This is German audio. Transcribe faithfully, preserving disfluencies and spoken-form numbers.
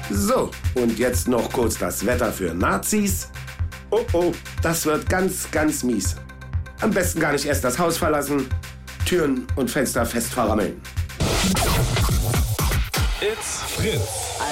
So, und jetzt noch kurz das Wetter für Nazis. Oh oh, das wird ganz, ganz mies. Am besten gar nicht erst das Haus verlassen, Türen und Fenster fest verrammeln. It's Fritz.